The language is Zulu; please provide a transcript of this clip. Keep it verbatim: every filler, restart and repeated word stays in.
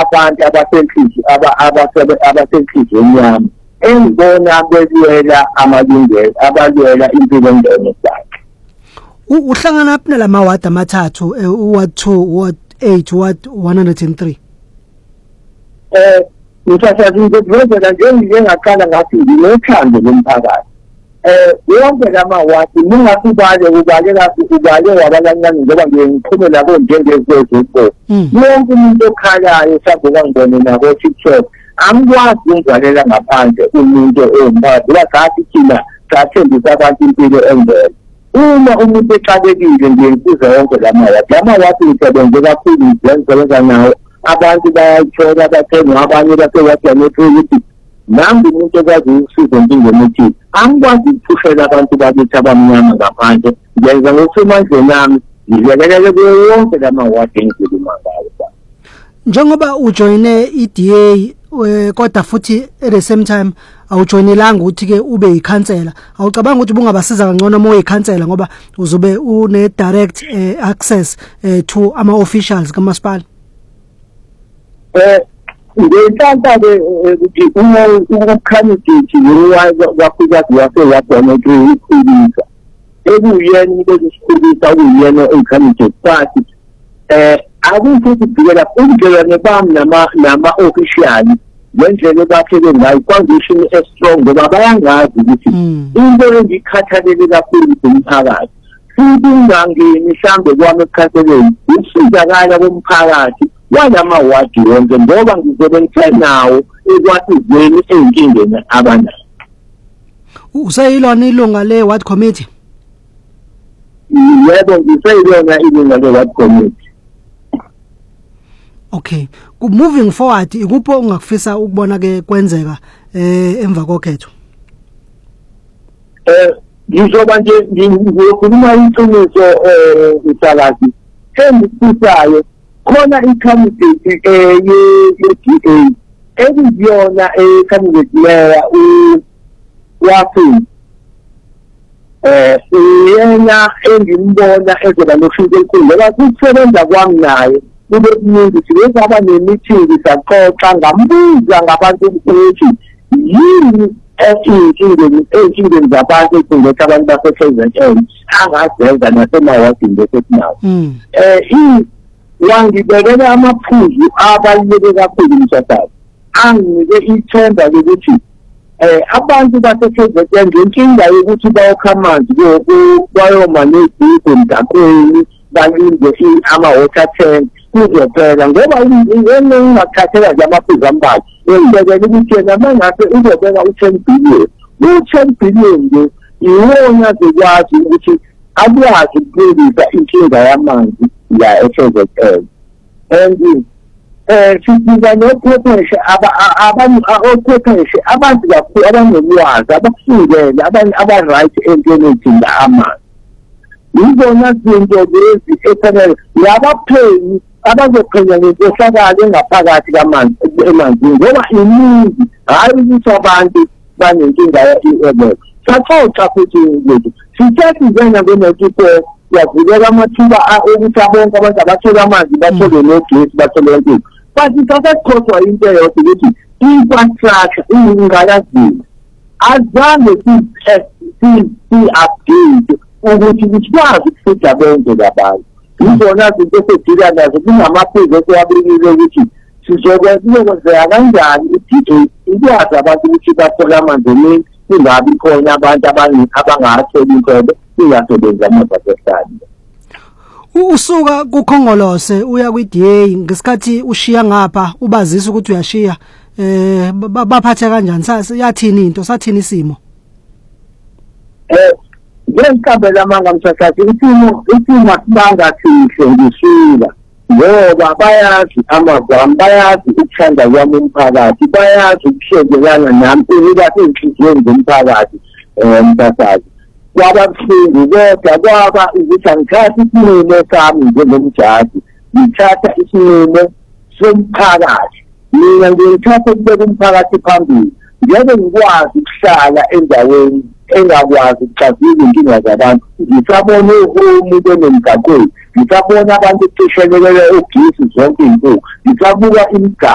abantu abasenhlizweni aba abasenhlizweni yami engibona belwela amalungelo abalwela impilo engcono zakhe. Uhlangana aphi nalama ward amathathu uward two ward eight ward one hundred three? Eh ngithatha ngizovela nje ngingaqala ngathi nginothando lomphakathi. Eh yonke lama ward ningasibale ubalela ubale wabalancane ngoba ngiyiqhume labo njengezwezo. Yonke umuntu okhalayo sabona ngibone nabo TikTok angikwazi ukungwalela ngaphandle umuntu omphakathi bathi thina sathembisa abantu impilo engcwele. Uma umuntu exakekile ngiyinsiza yonke lama ward lama ward isebenze kakhulu ngisebenza nawo abantu bayathola abathenga abanye basewajamete ukuthi nami umuntu okwazi ukusiza impilo ethi angikwazi ukuphushela abantu bakithi abamnyama ngaphandle ngenza ngokusemandleni nami ngilekelele kuyo yonke lama ward engikhuluma ngayo. Njengoba ujoyine i-D A kodwa futhi at the same time awujoyinelanga ukuthi ke ube yikhansela, awucabanga ukuthi bungabasiza kangcono uma uyikhansela ngoba uzobe une direct uh, access uh, to ama officials kamasipala? Eh ngiyithanda ke ukuthi uma ukukhandidate wakufika kwase wabona ukukhulisa ekuyena into esikhulisa uyena ekhandidate party eh akuthi kubikela ubudlelwane bami nama nama official ngendlela bathele ngayo condition strong ngoba bayangazi ukuthi into engikhathalele kakhulu kumphakathi futhi ngangeni mhlambe kwami ekhathaleni usizakala komphakathi walama ward wonke ngoba ngizobe ngithe nawo ekwasizweni ezinkingeni abanayo. Useyilona ilunga le ward committee? Yebo ngiseyilona ilunga le ward committee. Okay, moving forward ikupho ungakufisa ukubona ke kwenzeka eh emva kokhetho? Eh ngizoba nje ngizokhuluma iqiniso eh uthakathi engifisayo khona i-candidate eh ye-D A ekuyona e-candidate leya uyafi eh yena engimbona ezoba noshintsho olukhulu ngoba kusebenza kwami naye kube kuningi sizaba ne-meeting saxoxa ngambuza ngabantu ukuthi yini ezinkingeni ezinkingeni zabantu ezingekho abantu base-K Z N angazenza nasemawadini besekunawo. Eh wangibekela amaphuzu abaluleke kakhulu mshadala anginike ithemba lokuthi eh abantu base-K Z N ngenkinga yokuthi bawokha amanzi bayoma nezigubhu emgaqweni balinde ama-water tank kuzophela ngoba yena ungakhathela nje amaphuzu ambalwa ngibekela ukuthi yena mangase uzobeka u-ten billion u-ten billion nje iwona zokwazi ukuthi akwazi ukulungisa inkinga yamanzi la e-K Z N. And eh sibiza nochwepheshe abantu ochwepheshe abantu kakhulu abanolwazi abafundele abantu aba-right entweni edinga amanzi. Yizona zinto lezi efanele labaphenyi abazophenya ngenkohlakalo engaphakathi kamanzi emanzini ngoba iningi hayi ukuthi abantu banenkinga ye-level. Saxoxa futhi lethu sithathe njena kwe-ninety-four yavuleka amathuba ukuthi abonke abantu abathole amanzi bathole nogesi bathole impilo. But sasekhohlwa into yodwa ukuthi infrastructure ingayazini azange si-update ukuthi sikwazi ukufika bonke labantu. Izona zinto esedila nazo kungamaphuzu esiwabekile ukuthi sizokwenzeka kanjani i-D A ikwazi abantu ukuthi bathole amanzi emaningi kungabi khona abantu abangatholi inkobe ingasebenza amabhasehlali. Usuka kukhongolose uya kwi-D A ngesikhathi ushiya ngapha ubazisa ukuthi uyashiya eh baphatha kanjani sayathini into sathini isimo? Eh ngiyakabela amanga mthathathi isimo isimo asibanga sihle ngishila ngoba bayazi amagama bayazi ukuthanda kwami umphakathi bayazi ukushengelana nami ukuba inhliziyweni zomphakathi eh mthathathi kwababuhlungu kodwa kwaba ukuthi angithatha isinqumo sami njengomjaji ngithatha isinqumo somphakathi mina ngithatha ukubeka umphakathi phambili njengoba ngikwazi ukuhlala endaweni engakwazi ukuxazulula inkinga zabantu ngisabona umuntu enemgaqweni ngisabona abantu cishelekele ogesi zonke izinto ngisabuka imigaqo